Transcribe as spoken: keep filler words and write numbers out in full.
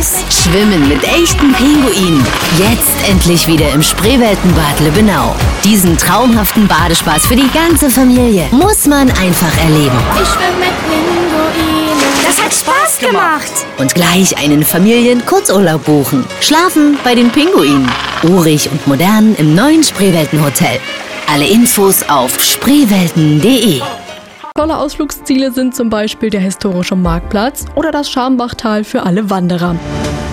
Los, schwimmen mit echten Pinguinen. Jetzt endlich wieder im Spreeweltenbad Lübbenau. Diesen traumhaften Badespaß für die ganze Familie muss man einfach erleben. Ich schwimme mit Pinguinen. Das hat Spaß gemacht. Und gleich einen Familien-Kurzurlaub buchen. Schlafen bei den Pinguinen. Urig und modern im neuen Spreeweltenhotel. Alle Infos auf spreewelten punkt de. Tolle Ausflugsziele sind zum Beispiel der historische Marktplatz oder das Scharmbachtal für alle Wanderer.